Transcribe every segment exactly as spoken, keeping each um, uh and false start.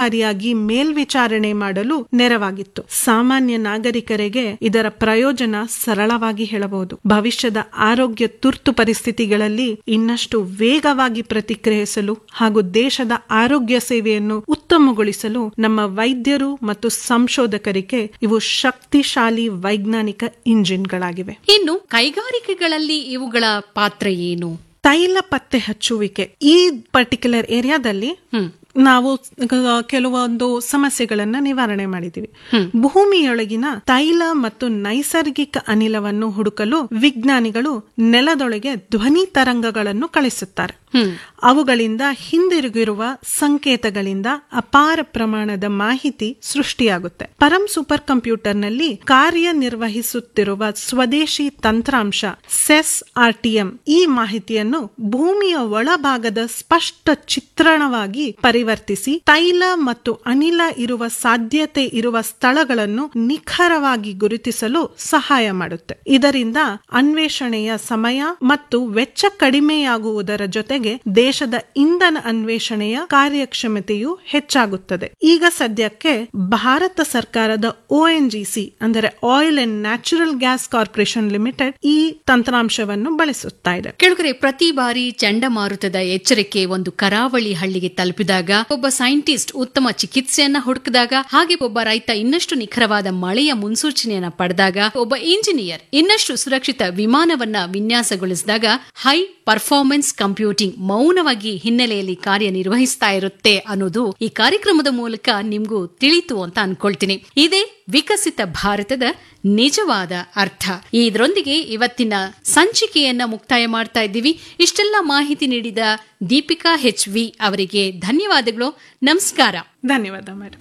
ಪರಿಣಾಮಕಾರಿಯಾಗಿ ಮೇಲ್ವಿಚಾರಣೆ ಮಾಡಲು ನೆರವಾಗಿತ್ತು. ಸಾಮಾನ್ಯ ನಾಗರಿಕರಿಗೆ ಇದರ ಪ್ರಯೋಜನ ಸರಳವಾಗಿ ಹೇಳಬಹುದು. ಭವಿಷ್ಯದ ಆರೋಗ್ಯ ತುರ್ತು ಪರಿಸ್ಥಿತಿಗಳಲ್ಲಿ ಇನ್ನಷ್ಟು ವೇಗವಾಗಿ ಪ್ರತಿಕ್ರಿಯಿಸಲು ಹಾಗೂ ದೇಶದ ಆರೋಗ್ಯ ಸೇವೆಯನ್ನು ಉತ್ತಮಗೊಳಿಸಲು ನಮ್ಮ ವೈದ್ಯರು ಮತ್ತು ಸಂಶೋಧಕರಿಗೆ ಇವು ಶಕ್ತಿಶಾಲಿ ವೈಜ್ಞಾನಿಕ ಇಂಜಿನ್ಗಳಾಗಿವೆ. ಇನ್ನು ಕೈಗಾರಿಕೆಗಳಲ್ಲಿ ಇವುಗಳ ಪಾತ್ರ ಏನು? ತೈಲ ಪತ್ತೆ ಹಚ್ಚುವಿಕೆ ಈ ಪರ್ಟಿಕ್ಯುಲರ್ ಏರಿಯಾದಲ್ಲಿ ನಾವು ಕೆಲವೊಂದು ಸಮಸ್ಯೆಗಳನ್ನ ನಿವಾರಣೆ ಮಾಡಿದೀವಿ. ಭೂಮಿಯೊಳಗಿನ ತೈಲ ಮತ್ತು ನೈಸರ್ಗಿಕ ಅನಿಲವನ್ನು ಹುಡುಕಲು ವಿಜ್ಞಾನಿಗಳು ನೆಲದೊಳಗೆ ಧ್ವನಿ ತರಂಗಗಳನ್ನು ಕಳಿಸುತ್ತಾರೆ. ಅವುಗಳಿಂದ ಹಿಂದಿರುಗಿರುವ ಸಂಕೇತಗಳಿಂದ ಅಪಾರ ಪ್ರಮಾಣದ ಮಾಹಿತಿ ಸೃಷ್ಟಿಯಾಗುತ್ತೆ. ಪರಂ ಸೂಪರ್ ಕಂಪ್ಯೂಟರ್ನಲ್ಲಿ ಕಾರ್ಯನಿರ್ವಹಿಸುತ್ತಿರುವ ಸ್ವದೇಶಿ ತಂತ್ರಾಂಶ ಸೆಸ್ ಆರ್ಟಿಎಂ ಈ ಮಾಹಿತಿಯನ್ನು ಭೂಮಿಯ ಒಳಭಾಗದ ಸ್ಪಷ್ಟ ಚಿತ್ರಣವಾಗಿ ಪರಿವರ್ತಿಸಿ ತೈಲ ಮತ್ತು ಅನಿಲ ಇರುವ ಸಾಧ್ಯತೆ ಇರುವ ಸ್ಥಳಗಳನ್ನು ನಿಖರವಾಗಿ ಗುರುತಿಸಲು ಸಹಾಯ ಮಾಡುತ್ತೆ. ಇದರಿಂದ ಅನ್ವೇಷಣೆಯ ಸಮಯ ಮತ್ತು ವೆಚ್ಚ ಕಡಿಮೆಯಾಗುವುದರ ಜೊತೆಗೆ ದೇಶದ ಇಂಧನ ಅನ್ವೇಷಣೆಯ ಕಾರ್ಯಕ್ಷಮತೆಯು ಹೆಚ್ಚಾಗುತ್ತದೆ. ಈಗ ಸದ್ಯಕ್ಕೆ ಭಾರತ ಸರ್ಕಾರದ ಒಎನ್ಜಿಸಿ ಅಂದರೆ oil and natural gas corporation limited ಈ ತಂತ್ರಾಂಶವನ್ನು ಬಳಸುತ್ತಾ ಇದೆ. ಕೆಳಗರೆ ಪ್ರತಿ ಬಾರಿ ಚಂಡಮಾರುತದ ಎಚ್ಚರಿಕೆ ಒಂದು ಕರಾವಳಿ ಹಳ್ಳಿಗೆ ತಲುಪಿದಾಗ ಒಬ್ಬ ಸೈಂಟಿಸ್ಟ್ ಉತ್ತಮ ಚಿಕಿತ್ಸೆಯನ್ನ ಹುಡುಕಿದಾಗ, ಹಾಗೆ ಒಬ್ಬ ರೈತ ಇನ್ನಷ್ಟು ನಿಖರವಾದ ಮಳೆಯ ಮುನ್ಸೂಚನೆಯನ್ನ ಪಡೆದಾಗ, ಒಬ್ಬ ಇಂಜಿನಿಯರ್ ಇನ್ನಷ್ಟು ಸುರಕ್ಷಿತ ವಿಮಾನವನ್ನ ವಿನ್ಯಾಸಗೊಳಿಸಿದಾಗ ಹೈ ಪರ್ಫಾರ್ಮೆನ್ಸ್ ಕಂಪ್ಯೂಟಿಂಗ್ ಮೌನವಾಗಿ ಹಿನ್ನೆಲೆಯಲ್ಲಿ ಕಾರ್ಯನಿರ್ವಹಿಸ್ತಾ ಇರುತ್ತೆ ಅನ್ನೋದು ಈ ಕಾರ್ಯಕ್ರಮದ ಮೂಲಕ ನಿಮ್ಗೂ ತಿಳಿತು ಅಂತ ಅನ್ಕೊಳ್ತೀನಿ. ಇದೇ ವಿಕಸಿತ ಭಾರತದ ನಿಜವಾದ ಅರ್ಥ. ಇದರೊಂದಿಗೆ ಇವತ್ತಿನ ಸಂಚಿಕೆಯನ್ನ ಮುಕ್ತಾಯ ಮಾಡ್ತಾ ಇದ್ದೀವಿ. ಇಷ್ಟೆಲ್ಲ ಮಾಹಿತಿ ನೀಡಿದ ದೀಪಿಕಾ ಹೆಚ್ ವಿ ಅವರಿಗೆ ಧನ್ಯವಾದಗಳು. ನಮಸ್ಕಾರ. ಧನ್ಯವಾದ ಮೇಡಮ್.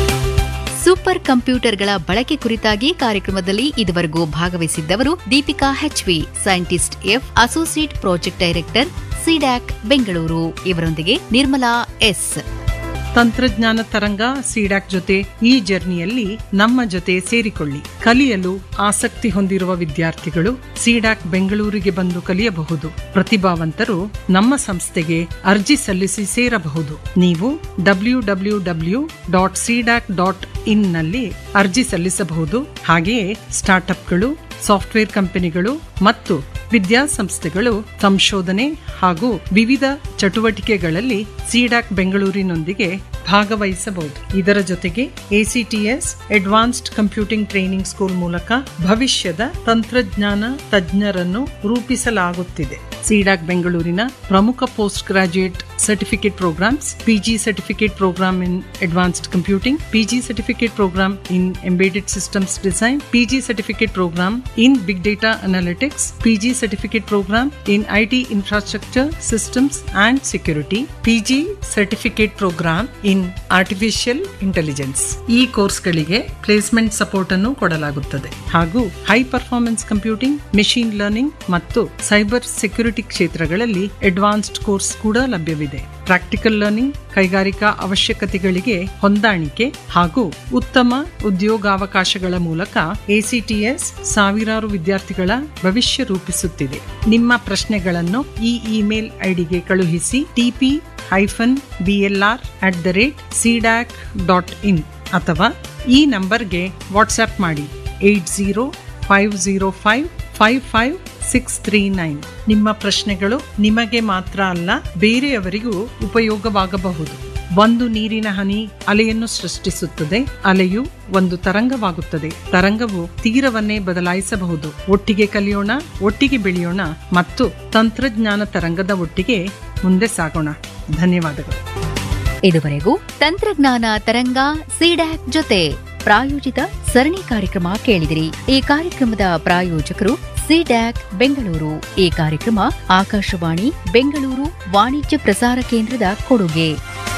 ಸೂಪರ್ ಕಂಪ್ಯೂಟರ್ಗಳ ಬಳಕೆ ಕುರಿತಾಗಿ ಕಾರ್ಯಕ್ರಮದಲ್ಲಿ ಇದುವರೆಗೂ ಭಾಗವಹಿಸಿದ್ದವರು Deepika H V, scientist F, associate project director, CDAC Bengaluru. ಇವರೊಂದಿಗೆ ನಿರ್ಮಲಾ ಎಸ್. ತಂತ್ರಜ್ಞಾನ ತರಂಗ ಸಿಡ್ಯಾಕ್ ಜೊತೆ ಈ ಜರ್ನಿಯಲ್ಲಿ ನಮ್ಮ ಜೊತೆ ಸೇರಿಕೊಳ್ಳಿ. ಕಲಿಯಲು ಆಸಕ್ತಿ ಹೊಂದಿರುವ ವಿದ್ಯಾರ್ಥಿಗಳು ಸಿಡ್ಯಾಕ್ ಬೆಂಗಳೂರಿಗೆ ಬಂದು ಕಲಿಯಬಹುದು. ಪ್ರತಿಭಾವಂತರು ನಮ್ಮ ಸಂಸ್ಥೆಗೆ ಅರ್ಜಿ ಸಲ್ಲಿಸಿ ಸೇರಬಹುದು. ನೀವು W W W dot CDAC dot in ನಲ್ಲಿ ಅರ್ಜಿ ಸಲ್ಲಿಸಬಹುದು. ಹಾಗೆಯೇ ಸ್ಟಾರ್ಟ್ಅಪ್ಗಳು, ಸಾಫ್ಟ್ವೇರ್ ಕಂಪನಿಗಳು ಮತ್ತು ವಿದ್ಯಾಸಂಸ್ಥೆಗಳು ಸಂಶೋಧನೆ ಹಾಗೂ ವಿವಿಧ ಚಟುವಟಿಕೆಗಳಲ್ಲಿ ಸಿಡ್ಯಾಕ್ ಬೆಂಗಳೂರಿನೊಂದಿಗೆ ಭಾಗವಹಿಸಬಹುದು. ಇದರ ಜೊತೆಗೆ ACTS advanced computing training school ಮೂಲಕ ಭವಿಷ್ಯದ ತಂತ್ರಜ್ಞಾನ ತಜ್ಞರನ್ನು ರೂಪಿಸಲಾಗುತ್ತಿದೆ. ಸಿಡ್ಯಾಕ್ ಬೆಂಗಳೂರಿನ ಪ್ರಮುಖ post graduate certificate programmes: PG certificate program in advanced computing, PG certificate program in embedded systems design, PG certificate program in big data analytics, PG certificate program in IT infrastructure systems and security, PG certificate program in artificial intelligence. ಈ ಕೋರ್ಸ್ಗಳಿಗೆ placement support ಅನ್ನು ಕೊಡಲಾಗುತ್ತದೆ. ಹಾಗೂ high performance computing, machine learning ಮತ್ತು cyber security ಕ್ಷೇತ್ರಗಳಲ್ಲಿ advanced course ಕೂಡ ಲಭ್ಯವಿದೆ. Practical learning, ಕೈಗಾರಿಕಾ ಅವಶ್ಯಕತೆಗಳಿಗೆ ಹೊಂದಾಣಿಕೆ ಹಾಗೂ ಉತ್ತಮ ಉದ್ಯೋಗಾವಕಾಶಗಳ ಮೂಲಕ ಎಸಿಟಿಎಸ್ ಸಾವಿರಾರು ವಿದ್ಯಾರ್ಥಿಗಳ ಭವಿಷ್ಯ ರೂಪಿಸುತ್ತಿದೆ. ನಿಮ್ಮ ಪ್ರಶ್ನೆಗಳನ್ನು ಈ ಇಮೇಲ್ ಐಡಿಗೆ ಕಳುಹಿಸಿ: TP hyphen BLR at the rate CDAC dot in ಅಥವಾ ಈ ನಂಬರ್ಗೆ ವಾಟ್ಸ್ಆಪ್ ಮಾಡಿ eight zero five zero five five five six three nine. ನಿಮ್ಮ ಪ್ರಶ್ನೆಗಳು ನಿಮಗೆ ಮಾತ್ರ ಅಲ್ಲ, ಬೇರೆಯವರಿಗೂ ಉಪಯೋಗವಾಗಬಹುದು. ಒಂದು ನೀರಿನ ಹನಿ ಅಲೆಯನ್ನು ಸೃಷ್ಟಿಸುತ್ತದೆ. ಅಲೆಯು ಒಂದು ತರಂಗವಾಗುತ್ತದೆ. ತರಂಗವು ತೀರವನ್ನೇ ಬದಲಾಯಿಸಬಹುದು. ಒಟ್ಟಿಗೆ ಕಲಿಯೋಣ, ಒಟ್ಟಿಗೆ ಬೆಳೆಯೋಣ ಮತ್ತು ತಂತ್ರಜ್ಞಾನ ತರಂಗದ ಒಟ್ಟಿಗೆ ಮುಂದೆ ಸಾಗೋಣ. ಧನ್ಯವಾದಗಳು. ಇದುವರೆಗೂ ತಂತ್ರಜ್ಞಾನ ತರಂಗ ಸಿಡ್ಯಾಕ್ ಜೊತೆ ಪ್ರಾಯೋಜಿತ ಸರಣಿ ಕಾರ್ಯಕ್ರಮ ಕೇಳಿದಿರಿ. ಈ ಕಾರ್ಯಕ್ರಮದ ಪ್ರಾಯೋಜಕರು ಸಿಡ್ಯಾಕ್ ಬೆಂಗಳೂರು. ಈ ಕಾರ್ಯಕ್ರಮ ಆಕಾಶವಾಣಿ ಬೆಂಗಳೂರು ವಾಣಿಜ್ಯ ಪ್ರಸಾರ ಕೇಂದ್ರದ ಕೊಡುಗೆ.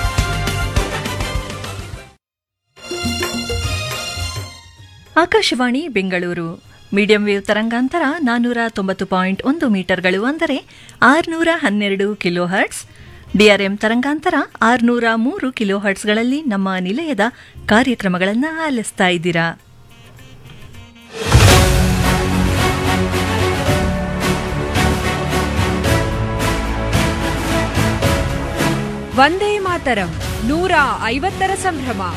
ಆಕಾಶವಾಣಿ ಬೆಂಗಳೂರು ಮೀಡಿಯಂ ವೇವ್ ತರಂಗಾಂತರ ನಾನ್ನೂರ ತೊಂಬತ್ತು ಪಾಯಿಂಟ್ ಒಂದು ಮೀಟರ್ಗಳು, ಅಂದರೆ ಆರುನೂರ ಹನ್ನೆರಡು ಕಿಲೋ ಹರ್ಟ್ಸ್. ಡಿಆರ್ಎಂ ತರಂಗಾಂತರ ಆರುನೂರ ಮೂರು ಕಿಲೋ ಹರ್ಟ್ಸ್ಗಳಲ್ಲಿ ನಮ್ಮ ನಿಲಯದ ಕಾರ್ಯಕ್ರಮಗಳನ್ನು ಆಲಿಸ್ತಾ ಇದ್ದೀರಾ. ವಂದೇ ಮಾತರಂ ನೂರ ಐವತ್ತರ ಸಂಭ್ರಮ.